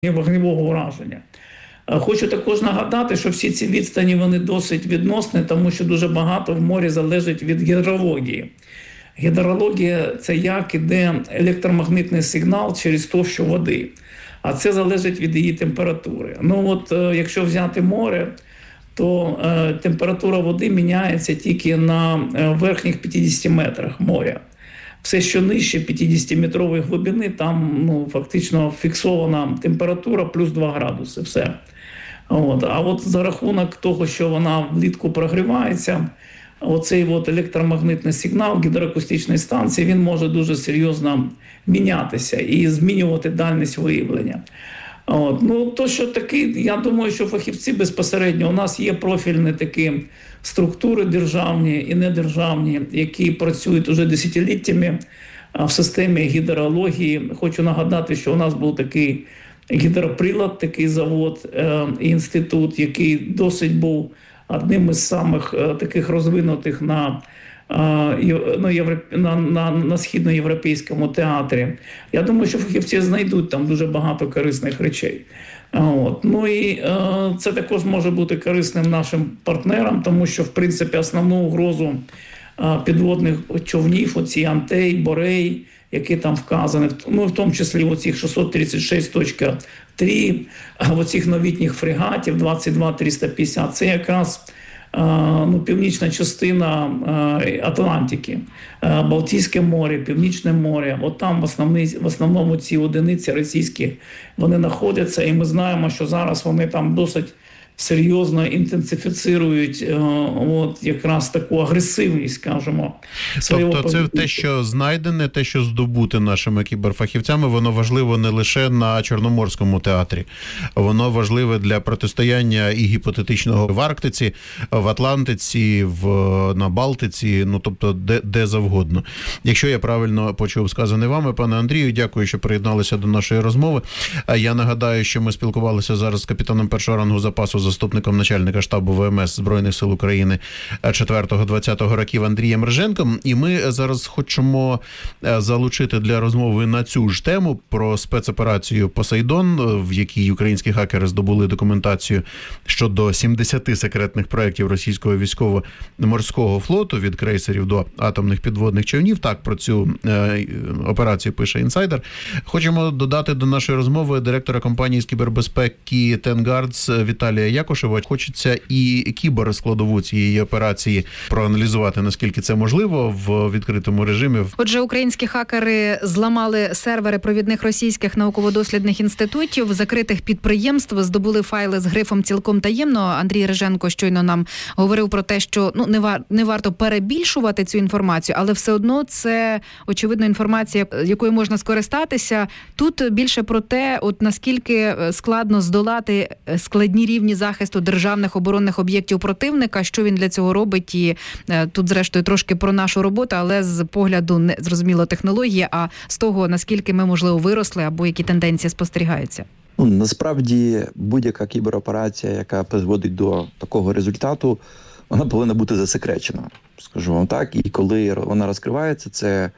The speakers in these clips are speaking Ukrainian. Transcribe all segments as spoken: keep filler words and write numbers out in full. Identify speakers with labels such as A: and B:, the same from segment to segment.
A: вогневого ураження. Хочу також нагадати, що всі ці відстані вони досить відносні, тому що дуже багато в морі залежить від гідрології. Гідрологія – це як іде електромагнітний сигнал через товщу води, а це залежить від її температури. Ну от, якщо взяти море, то е, температура води міняється тільки на верхніх п'ятдесят метрах моря. Все, що нижче п'ятдесятиметрової глибини, там ну, фактично фіксована температура плюс два градуси. Все. От. А от за рахунок того, що вона влітку прогрівається, оцей от електромагнітний сигнал гідроакустичної станції, він може дуже серйозно мінятися і змінювати дальність виявлення. От. Ну, то, що такі, я думаю, що фахівці безпосередньо, у нас є профільні такі структури державні і недержавні, які працюють уже десятиліттями в системі гідрології. Хочу нагадати, що у нас був такий гідроприлад, такий завод, інститут, який досить був одним із самих таких розвинутих на На, на, на, на східноєвропейському театрі. Я думаю, що фахівці знайдуть там дуже багато корисних речей. От. Ну і е, це також може бути корисним нашим партнерам, тому що, в принципі, основну угрозу е, підводних човнів, оці Антей, Борей, які там вказані, ну, в тому числі оцих шістсот тридцять шість три, оцих новітніх фрегатів двадцять два триста п'ятдесят, це якраз ну, північна частина Атлантики, Балтійське море, Північне море. От там в, основні, в основному ці одиниці російські, вони знаходяться, і ми знаємо, що зараз вони там досить серйозно інтенсифіцирують от, якраз таку агресивність, скажімо.
B: Тобто це те, що знайдене, те, що здобуте нашими кіберфахівцями, воно важливо не лише на Чорноморському театрі. Воно важливе для протистояння і гіпотетичного в Арктиці, в Атлантиці, в, на Балтиці, ну тобто де, де завгодно. Якщо я правильно почув сказане вами, пане Андрію, дякую, що приєдналися до нашої розмови. Я нагадаю, що ми спілкувалися зараз з капітаном першого рангу запасу, заступником начальника штабу ВМС Збройних сил України четвертого-двадцятого років Андрієм Риженком. І ми зараз хочемо залучити для розмови на цю ж тему про спецоперацію «Посейдон», в якій українські хакери здобули документацію щодо сімдесяти секретних проєктів російського військово-морського флоту від крейсерів до атомних підводних човнів. Так, про цю е, операцію пише «Інсайдер». Хочемо додати до нашої розмови директора компанії з кібербезпеки «Тенгардс» Віталія Якушева. Хочеться і кіберскладову цієї операції проаналізувати, наскільки це можливо в відкритому режимі.
C: Отже, українські хакери зламали сервери провідних російських науково-дослідних інститутів, закритих підприємств, здобули файли з грифом «Цілком таємно». Андрій Риженко щойно нам говорив про те, що ну не, вар... не варто перебільшувати цю інформацію, але все одно це, очевидно, інформація, якою можна скористатися. Тут більше про те, от наскільки складно здолати складні рівні захисту державних оборонних об'єктів противника, що він для цього робить, і е, тут, зрештою, трошки про нашу роботу, але з погляду не зрозуміло технології, а з того, наскільки ми, можливо, виросли, або які тенденції спостерігаються.
D: Ну, насправді, будь-яка кібероперація, яка призводить до такого результату, вона повинна бути засекречена, скажу вам так. І коли вона розкривається, це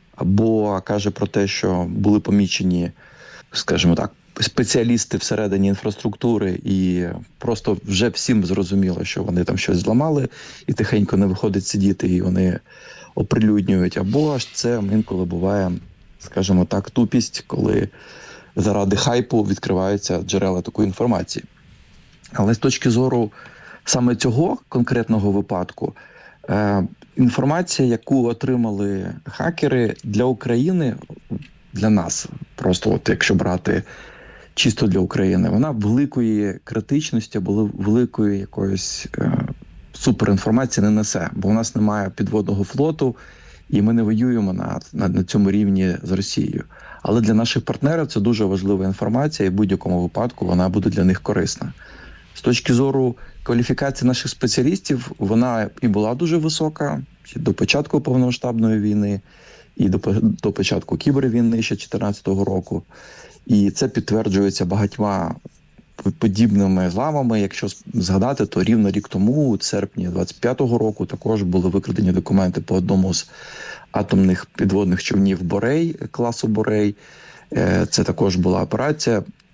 D: або каже про те, що були помічені, скажімо так, спеціалісти всередині інфраструктури, і просто вже всім зрозуміло, що вони там щось зламали, і тихенько не виходить сидіти, і вони оприлюднюють. Або ж це інколи буває, скажімо так, тупість, коли заради хайпу відкриваються джерела такої інформації. Але з точки зору саме цього конкретного випадку, е, інформація, яку отримали хакери для України, для нас, просто от якщо брати чисто для України, вона великої критичності або великої якоїсь е, суперінформації не несе, бо у нас немає підводного флоту, і ми не воюємо на, на, на цьому рівні з Росією. Але для наших партнерів це дуже важлива інформація, і в будь-якому випадку вона буде для них корисна. З точки зору кваліфікації наших спеціалістів, вона і була дуже висока до початку повномасштабної війни, і до, до початку кібервійни ще чотирнадцятого року. І це підтверджується багатьма подібними зламами. Якщо згадати, то рівно рік тому, у серпні двадцять п'ятого року, також були викрадені документи по одному з атомних підводних човнів «Борей», класу «Борей». Це також була операція.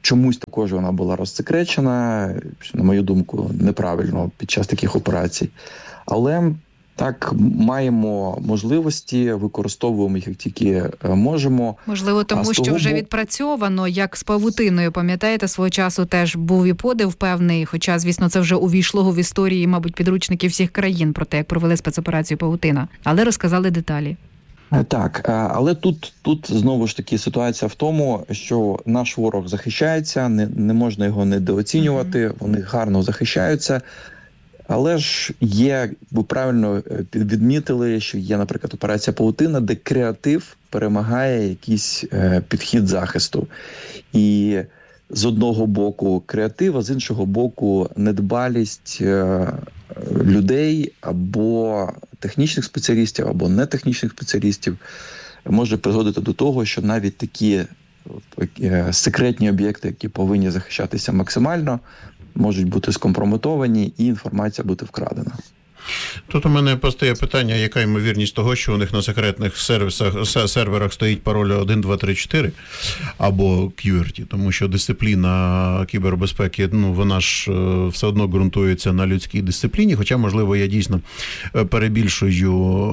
D: чомусь також вона була розсекречена, на мою думку, неправильно під час таких операцій. Але так, маємо можливості, використовуємо їх як тільки можемо.
C: Можливо, тому що вже бо... відпрацьовано, як з павутиною. Пам'ятаєте, свого часу теж був і подив певний, хоча, звісно, це вже увійшло в історії, мабуть, підручників всіх країн про те, як провели спецоперацію «Павутина». Але розказали деталі.
D: Так, але тут, тут знову ж таки ситуація в тому, що наш ворог захищається, не, не можна його недооцінювати, mm-hmm. вони гарно захищаються. Але ж є, ви правильно відмітили, що є, наприклад, операція «Павутина», де креатив перемагає якийсь е, підхід захисту. І з одного боку креатив, а з іншого боку недбалість е, людей або технічних спеціалістів, або нетехнічних спеціалістів може призводити до того, що навіть такі е, секретні об'єкти, які повинні захищатися максимально, можуть бути скомпрометовані і інформація бути вкрадена.
B: Тут у мене постає питання, яка ймовірність того, що у них на секретних сервісах, серверах стоїть пароль один, два, три, чотири або кью ар ті, тому що дисципліна кібербезпеки, ну, вона ж все одно ґрунтується на людській дисципліні, хоча, можливо, я дійсно перебільшую,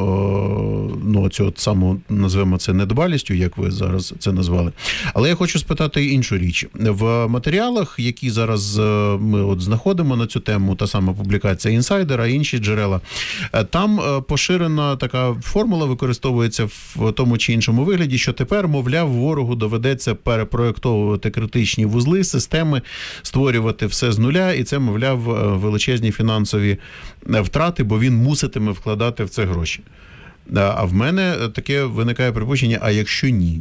B: ну, цю саму, назвемо це недбалістю, як ви зараз це назвали. Але я хочу спитати іншу річ. В матеріалах, які зараз ми от знаходимо на цю тему, та сама публікація інсайдера, інші джерела, там поширена така формула використовується в тому чи іншому вигляді, що тепер, мовляв, ворогу доведеться перепроєктовувати критичні вузли, системи, створювати все з нуля, і це, мовляв, величезні фінансові втрати, бо він муситиме вкладати в це гроші. А в мене таке виникає припущення, а якщо ні?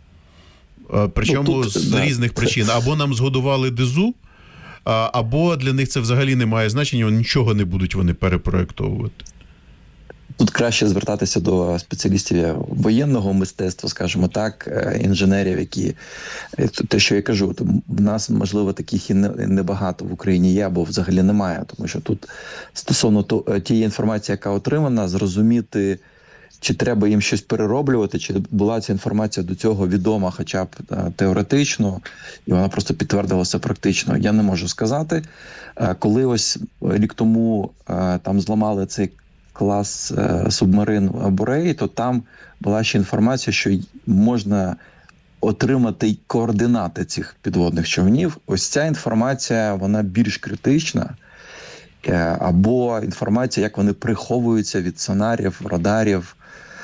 B: Причому ну, тут, з да, різних це... причин. Або нам згодували дизу, або для них це взагалі не має значення, нічого не будуть вони перепроєктовувати.
D: Тут краще звертатися до спеціалістів воєнного мистецтва, скажімо так, інженерів, які, те, що я кажу, в нас, можливо, таких і небагато в Україні є, або взагалі немає, тому що тут стосовно тієї інформації, яка отримана, зрозуміти, чи треба їм щось перероблювати, чи була ця інформація до цього відома хоча б теоретично, і вона просто підтвердилася практично. Я не можу сказати. Коли ось рік тому там зламали цей клас субмарин Борей, то там була ще інформація, що можна отримати координати цих підводних човнів. Ось ця інформація, вона більш критична. Або інформація, як вони приховуються від сонарів, радарів,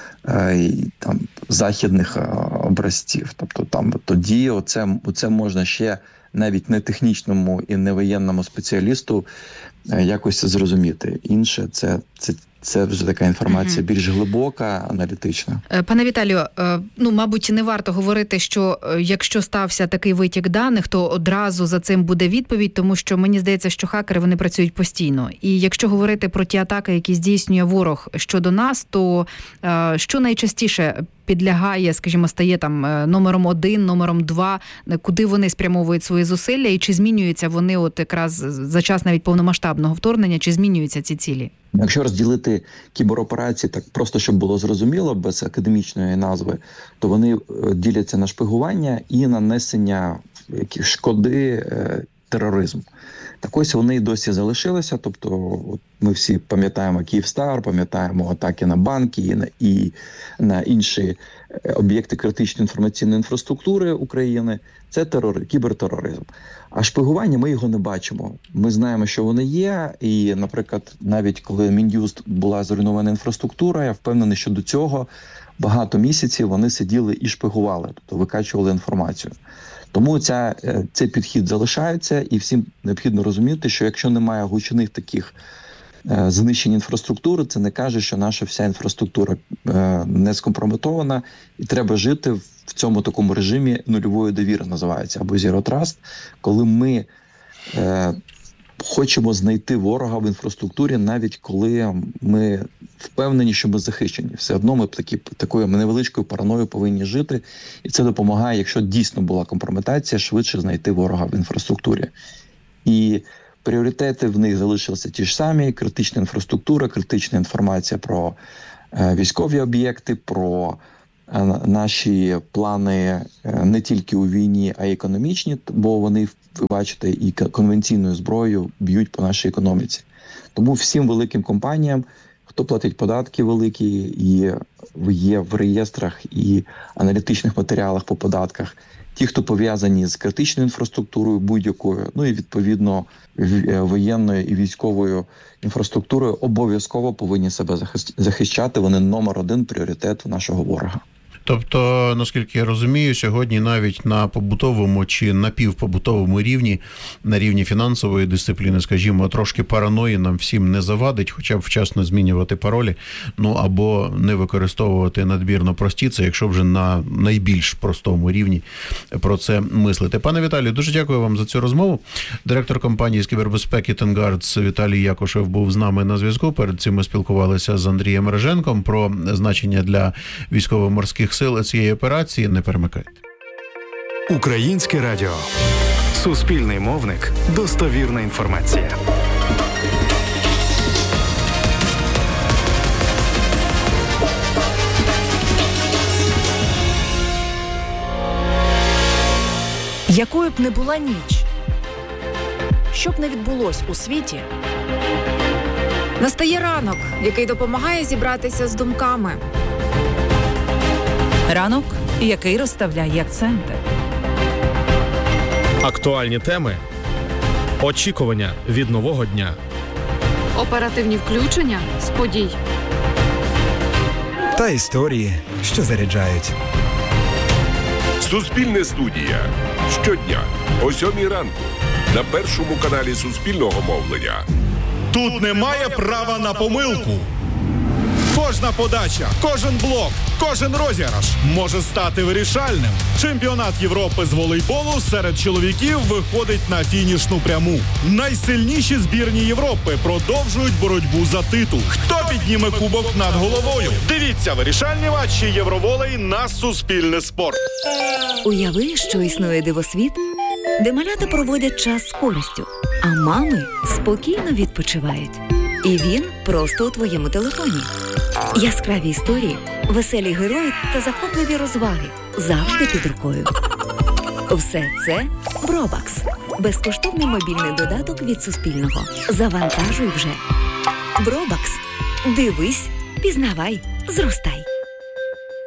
D: і там західних образців. Тобто там тоді оце, оце можна ще навіть не технічному і не воєнному спеціалісту якось зрозуміти. Інше це, це, це вже така інформація більш глибока, аналітична.
C: Пане Віталію, ну, мабуть, не варто говорити, що якщо стався такий витік даних, то одразу за цим буде відповідь, тому що мені здається, що хакери, вони працюють постійно. І якщо говорити про ті атаки, які здійснює ворог щодо нас, то що найчастіше підлягає, скажімо, стає там номером один, номером два, куди вони спрямовують свої зусилля, і чи змінюються вони от якраз за час навіть повномасштабного вторгнення, чи змінюються ці цілі?
D: Якщо розділити кібероперації так просто, щоб було зрозуміло, без академічної назви, то вони діляться на шпигування і нанесення яких шкоди е, тероризму. Так ось вони і досі залишилися, тобто от ми всі пам'ятаємо Київстар, пам'ятаємо атаки на банки і на, і на інші об'єкти критичної інформаційної інфраструктури України. Це терор, кібертероризм. А шпигування ми його не бачимо. Ми знаємо, що воно є, і, наприклад, навіть коли Мін'юст була зруйнована інфраструктура, я впевнений, що до цього багато місяців вони сиділи і шпигували, тобто викачували інформацію. Тому ця, цей підхід залишається, і всім необхідно розуміти, що якщо немає гучних таких е, знищень інфраструктури, це не каже, що наша вся інфраструктура е, не скомпрометована, і треба жити в цьому такому режимі нульової довіри, називається, або Zero Trust, коли ми е, хочемо знайти ворога в інфраструктурі, навіть коли ми впевнені, що ми захищені. Все одно ми такі, такою невеличкою параною повинні жити, і це допомагає, якщо дійсно була компрометація, швидше знайти ворога в інфраструктурі. І пріоритети в них залишилися ті ж самі: критична інфраструктура, критична інформація про е, військові об'єкти, про наші плани не тільки у війні, а й економічні, бо вони, ви бачите, і конвенційною зброєю б'ють по нашій економіці. Тому всім великим компаніям, хто платить податки великі і є в реєстрах і аналітичних матеріалах по податках, ті, хто пов'язані з критичною інфраструктурою будь-якою, ну і відповідно воєнною і військовою інфраструктурою, обов'язково повинні себе захищати. Вони номер один пріоритет нашого ворога.
B: Тобто, наскільки я розумію, сьогодні навіть на побутовому чи напівпобутовому рівні, на рівні фінансової дисципліни, скажімо, трошки параної нам всім не завадить, хоча б вчасно змінювати паролі, ну або не використовувати надмірно прості, це якщо вже на найбільш простому рівні про це мислити. Пане Віталію, дуже дякую вам за цю розмову. Директор компанії з кібербезпеки Тенгардс Віталій Якушев був з нами на зв'язку. Перед цим ми спілкувалися з Андрієм Риженком про значення для військово-морських сил цієї операції. Не перемикайте.
E: Українське радіо. Суспільний мовник. Достовірна інформація.
F: Якою б не була ніч, що б не відбулось у світі,
G: настає ранок, який допомагає зібратися з думками.
F: Ранок, який розставляє акценти.
H: Актуальні теми. Очікування від нового дня.
G: Оперативні включення з подій.
I: Та історії, що заряджають.
J: Суспільне студія. Щодня о сьомій ранку на першому каналі Суспільного мовлення.
K: Тут немає права на помилку. Кожна подача, кожен блок, кожен розіграш може стати вирішальним. Чемпіонат Європи з волейболу серед чоловіків виходить на фінішну пряму. Найсильніші збірні Європи продовжують боротьбу за титул. Хто підніме кубок над головою? Дивіться вирішальні матчі Євроволей на Суспільне спорт.
L: Уяви, що існує дивосвіт, де малята проводять час з користю, а мами спокійно відпочивають. І він просто у твоєму телефоні. Яскраві історії, веселі герої та захопливі розваги завжди під рукою. Все це Бробакс. Безкоштовний мобільний додаток від Суспільного. Завантажуй вже. Бробакс. Дивись, пізнавай, зростай.